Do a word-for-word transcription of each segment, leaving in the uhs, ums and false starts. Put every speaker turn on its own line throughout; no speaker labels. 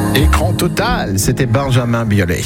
Écran total, c'était Benjamin Biolay.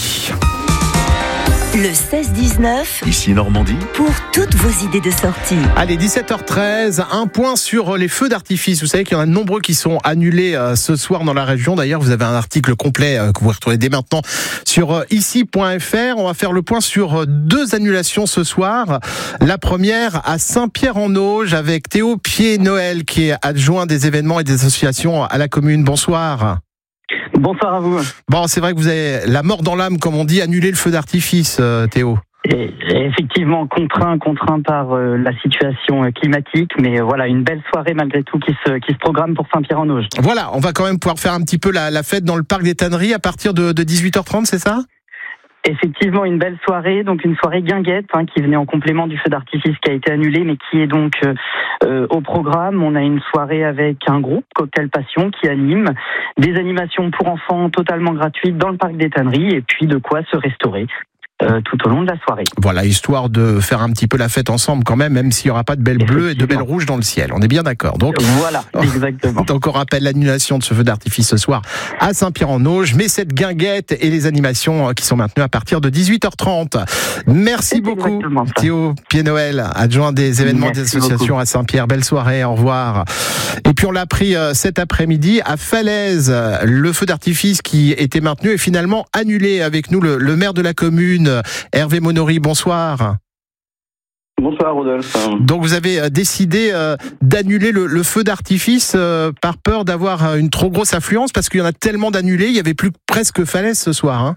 Le seize dix-neuf,
ici Normandie,
pour toutes vos idées de sortie.
Allez, dix-sept heures treize, un point sur les feux d'artifice. Vous savez qu'il y en a de nombreux qui sont annulés euh, ce soir dans la région. D'ailleurs, vous avez un article complet euh, que vous retrouvez dès maintenant sur euh, ici point f r. On va faire le point sur euh, deux annulations ce soir. La première à Saint-Pierre-en-Auge avec Théo Pied-Noël qui est adjoint des événements et des associations à la commune. Bonsoir.
Bonsoir à vous.
Bon, c'est vrai que vous avez la mort dans l'âme, comme on dit, annuler le feu d'artifice, euh, Théo.
Et, et effectivement, contraint, contraint par euh, la situation climatique, mais euh, voilà, une belle soirée malgré tout qui se, qui se programme pour Saint-Pierre-en-Auge.
Voilà, on va quand même pouvoir faire un petit peu la, la fête dans le parc des Tanneries à partir de, de dix-huit heures trente, c'est ça ?
Effectivement, une belle soirée, donc une soirée guinguette hein, qui venait en complément du feu d'artifice qui a été annulé, mais qui est donc euh, au programme. On a une soirée avec un groupe, Cocktail Passion, qui anime des animations pour enfants totalement gratuites dans le parc des Tanneries, et puis de quoi se restaurer euh, tout au long de la soirée.
Voilà, histoire de faire un petit peu la fête ensemble quand même, même s'il n'y aura pas de belles bleues et de belles rouges dans le ciel. On est bien d'accord. Donc
voilà, exactement.
Donc on rappelle l'annulation de ce feu d'artifice ce soir à Saint-Pierre-en-Auge, mais cette guinguette et les animations qui sont maintenues à partir de dix-huit heures trente. Merci
C'est
beaucoup
ça.
Théo Pied-Noël, adjoint des événements
Merci
des associations
beaucoup.
à Saint-Pierre. Belle soirée, au revoir. Et puis on l'a appris euh, cet après-midi à Falaise, le feu d'artifice qui était maintenu est finalement annulé. Avec nous le, le maire de la commune, Hervé Monory. Bonsoir.
Bonsoir Rodolphe.
Donc vous avez décidé euh, d'annuler le, le feu d'artifice euh, par peur d'avoir une trop grosse affluence, parce qu'il y en a tellement d'annulés, il n'y avait plus presque Falaise ce soir. Hein.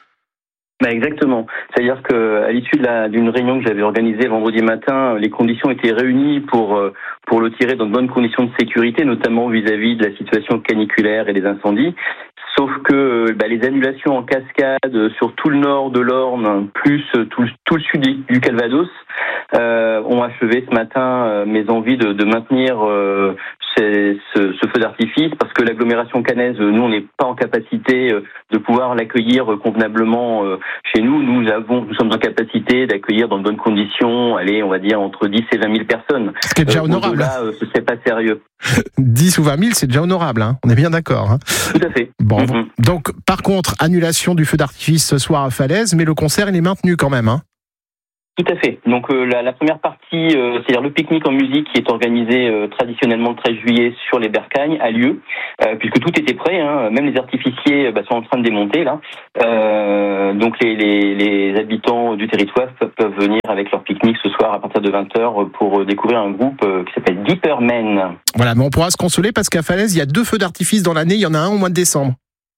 Bah exactement. C'est-à-dire que à l'issue de la, d'une réunion que j'avais organisée vendredi matin, les conditions étaient réunies pour euh, pour le tirer dans de bonnes conditions de sécurité, notamment vis-à-vis de la situation caniculaire et des incendies. Sauf que bah, les annulations en cascade sur tout le nord de l'Orne, plus tout, tout le sud du Calvados, euh, ont achevé ce matin euh, mes envies de, de maintenir euh, ces, ce, ce feu d'artifice, parce que l'agglomération caennaise, nous, on n'est pas en capacité de pouvoir l'accueillir convenablement euh, chez nous. Nous avons, nous sommes en capacité d'accueillir dans de bonnes conditions, allez, on va dire entre dix et vingt mille personnes.
Ce qui est déjà euh, honorable.
Là, euh, ce serait pas sérieux.
dix ou vingt mille, c'est déjà honorable, hein. On est bien d'accord. Hein.
Tout à fait.
Bon, mm-hmm. Donc, par contre, annulation du feu d'artifice ce soir à Falaise, mais le concert, il est maintenu quand même, hein.
Tout à fait. Donc euh, la, la première partie, euh, c'est-à-dire le pique-nique en musique qui est organisé euh, traditionnellement le treize juillet sur les Bercagnes, a lieu, euh, puisque tout était prêt, hein, même les artificiers bah, sont en train de démonter là. Euh, donc les, les, les habitants du territoire peuvent, peuvent venir avec leur pique-nique ce soir à partir de vingt heures pour découvrir un groupe euh, qui s'appelle Deeperman.
Voilà, mais on pourra se consoler parce qu'à Falaise, il y a deux feux d'artifice dans l'année, il y en a un au mois de décembre.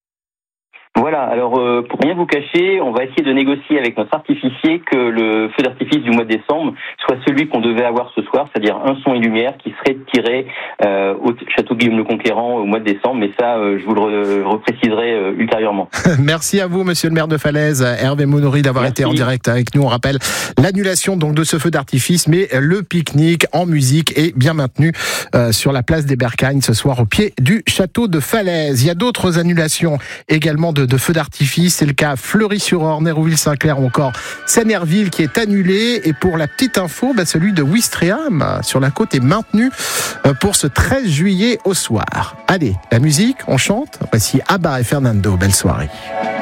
Voilà, alors euh, pour rien vous cacher, on va essayer de négocier avec notre artificier que le feu d'artifice du mois de décembre soit celui qu'on devait avoir ce soir, c'est-à-dire un son et lumière qui serait tiré euh, au château Guillaume le Conquérant au mois de décembre, mais ça, euh, je vous le re- repréciserai euh, ultérieurement.
Merci à vous, monsieur le maire de Falaise, Hervé Monory, d'avoir
Merci.
été en direct avec nous. On rappelle l'annulation donc de ce feu d'artifice, mais le pique-nique en musique est bien maintenu euh, sur la place des Bercagnes ce soir au pied du château de Falaise. Il y a d'autres annulations également de de feux d'artifice, c'est le cas Fleury-sur-Orne, Hérouville-Saint-Clair ou encore Seine-Herville qui est annulé. Et pour la petite info, bah celui de Ouistreham sur la côte est maintenu pour ce treize juillet au soir. Allez, la musique, on chante. Voici Abba et Fernando, belle soirée.